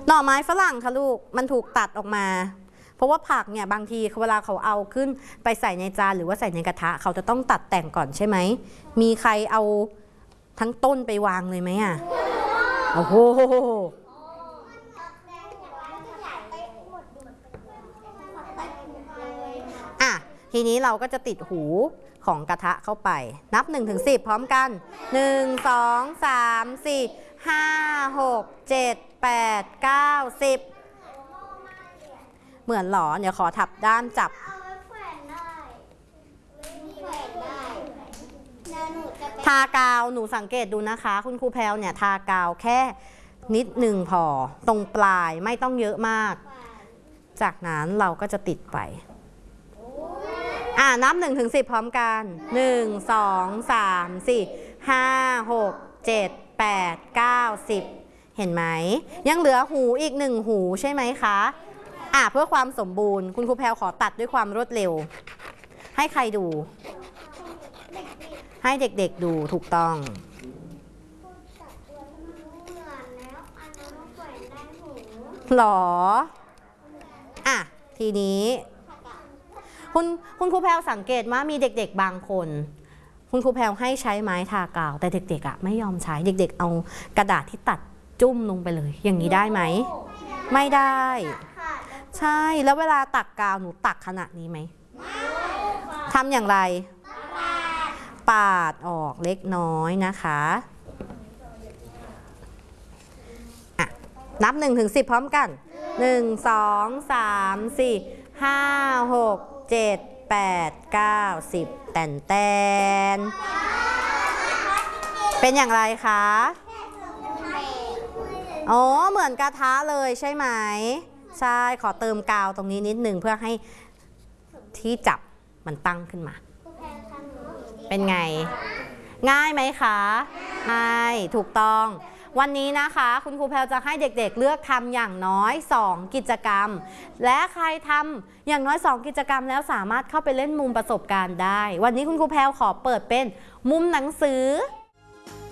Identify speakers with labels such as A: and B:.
A: หน่อไม้ฝรั่งค่ะลูกมันถูกตัดออกมาเพราะว่าผักเนี่ยบางทีเวลาเขาเอาขึ้นไปใส่ในจานหรือว่าใส่ในกระทะเขาจะต้องตัดแต่งก่อนใช่ไหมมีใครเอาทั้งต้นไปวางเลยไหมอ่ะโอ้โหอ่ะทีนี้เราก็จะติดหูของกระทะเข้าไปนับ 1-10 พร้อมกัน 1 2 3 4 5 6 7 8 9 10เหมือนหรอเดี๋ยวขอทับด้ามจับทากาวหนูสังเกตดูนะคะคุณครูแพลวเนี่ยทากาวแค่นิดหนึ่งพอตรงปลายไม่ต้องเยอะมากจากนั้นเราก็จะติดไปนับ 1-10 พร้อมกัน 1 2 3 4 5 6 7 8 9 10เห็นไหมยังเหลือหูอีก1หูใช่ไหมคะเพื่อความสมบูรณ์คุณครูแพลวขอตัดด้วยความรวดเร็วให้ใครดูให้เด็กๆดูถูกต้องหรอทีนี้คุณครูแพลวสังเกตว่ามีเด็กๆบางคนคุณครูแพลวให้ใช้ไม้ทากาวแต่เด็กๆไม่ยอมใช้เด็กๆเอากระดาษที่ตัดจุ่มลงไปเลยอย่างนี้ได้ไหมไม่ได้ใช่แล้วเวลาตักกาวหนูตักขนาดนี้ไหมทำอย่างไรปาดออกเล็กน้อยนะคะนับ 1-10 พร้อมกัน 1 2 3 4 5 6 7 8 9 10แตนเป็นอย่างไรคะเหมือนกระทะเลยใช่ไหมใช่ขอเติมกาวตรงนี้นิดนึงเพื่อให้ที่จับมันตั้งขึ้นมาเป็นไงง่ายไหมคะง่ายถูกต้องวันนี้นะคะคุณครูแพลวจะให้เด็กๆเลือกทำอย่างน้อย2กิจกรรมและใครทำอย่างน้อย2กิจกรรมแล้วสามารถเข้าไปเล่นมุมประสบการณ์ได้วันนี้คุณครูแพลวขอเปิดเป็นมุมหนังสือ